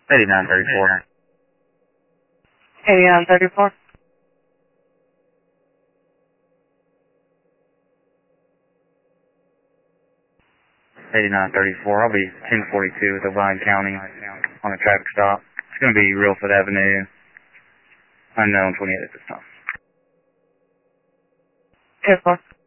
8934. 8934. 8934. I'll be 1042 with Obion County on a traffic stop. It's going to be Reelfoot Avenue, unknown 28 at this time. 10-4.